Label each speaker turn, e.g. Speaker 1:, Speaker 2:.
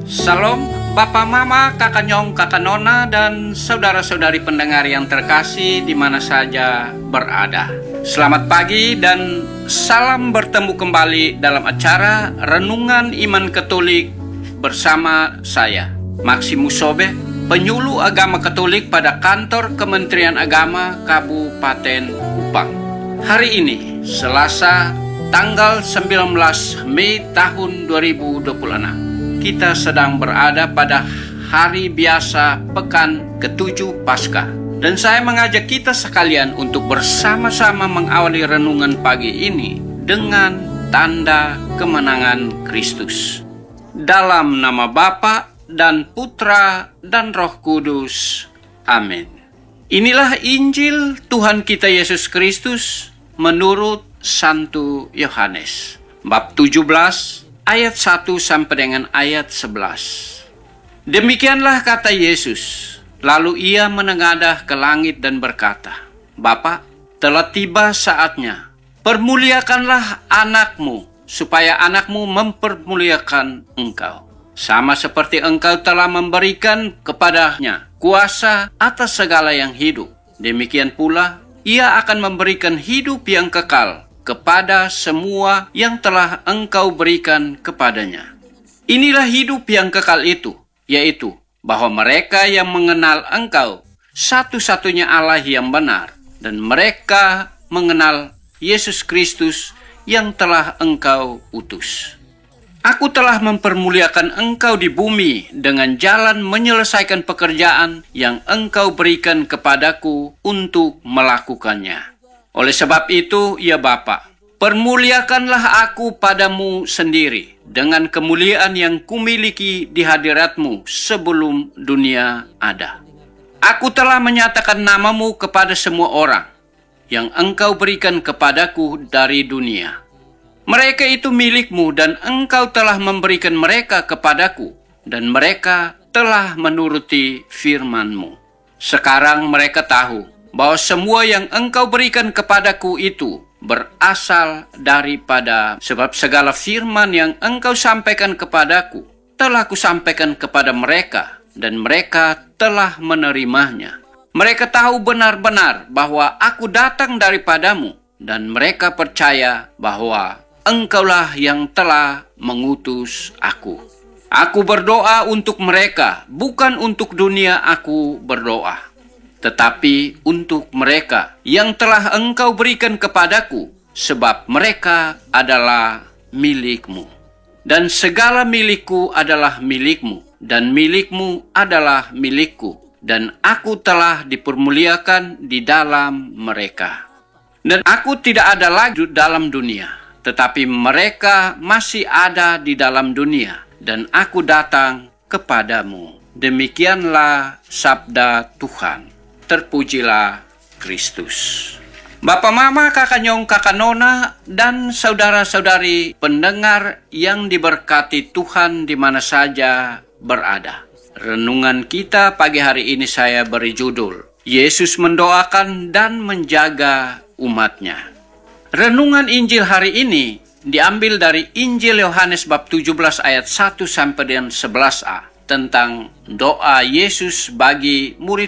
Speaker 1: Salam Bapak Mama, Kakak Nyong, Kakak Nona, dan saudara-saudari pendengar yang terkasih di mana saja berada. Selamat pagi dan salam bertemu kembali dalam acara Renungan Iman Katolik bersama saya, Maximus Sobe, penyuluh agama Katolik pada kantor Kementerian Agama Kabupaten Kupang. Hari ini, Selasa, tanggal 19 Mei tahun 2026. Kita sedang berada pada hari biasa pekan ke-7 Paskah. Dan saya mengajak kita sekalian untuk bersama-sama mengawali renungan pagi ini dengan tanda kemenangan Kristus. Dalam nama Bapa dan Putra dan Roh Kudus. Amin. Inilah Injil Tuhan kita Yesus Kristus menurut Santo Yohanes. Bab 17 ayat 1 sampai dengan ayat 11. Demikianlah kata Yesus. Lalu ia menengadah ke langit dan berkata, Bapa, telah tiba saatnya. Permuliakanlah anakmu, supaya anakmu mempermuliakan engkau. Sama seperti engkau telah memberikan kepadanya kuasa atas segala yang hidup. Demikian pula, ia akan memberikan hidup yang kekal kepada semua yang telah engkau berikan kepadanya. Inilah hidup yang kekal itu, yaitu bahwa mereka yang mengenal engkau, satu-satunya Allah yang benar, dan mereka mengenal Yesus Kristus yang telah engkau utus. Aku telah mempermuliakan engkau di bumi dengan jalan menyelesaikan pekerjaan yang engkau berikan kepadaku untuk melakukannya. Oleh sebab itu, ya Bapa, permuliakanlah aku padamu sendiri dengan kemuliaan yang kumiliki di hadiratmu sebelum dunia ada. Aku telah menyatakan namamu kepada semua orang yang engkau berikan kepadaku dari dunia. Mereka itu milikmu dan engkau telah memberikan mereka kepadaku dan mereka telah menuruti firman-Mu. Sekarang mereka tahu bahwa semua yang engkau berikan kepadaku itu berasal daripada sebab segala firman yang engkau sampaikan kepadaku telah kusampaikan kepada mereka dan mereka telah menerimanya. Mereka tahu benar-benar bahwa aku datang daripadamu dan mereka percaya bahwa engkaulah yang telah mengutus aku. Aku berdoa untuk mereka, bukan untuk dunia aku berdoa, tetapi untuk mereka yang telah engkau berikan kepadaku, sebab mereka adalah milikmu. Dan segala milikku adalah milikmu, dan milikmu adalah milikku, dan aku telah dipermuliakan di dalam mereka. Dan aku tidak ada lagi dalam dunia, tetapi mereka masih ada di dalam dunia, dan aku datang kepadamu. Demikianlah sabda Tuhan. Terpujilah Kristus. Bapak Mama, Kakak Nyong, Kakak Nona, dan saudara-saudari pendengar yang diberkati Tuhan di mana saja berada. Renungan kita pagi hari ini saya beri judul, Yesus mendoakan dan menjaga umatnya. Renungan Injil hari ini diambil dari Injil Yohanes bab 17 ayat 1 sampai dengan 11a tentang doa Yesus bagi murid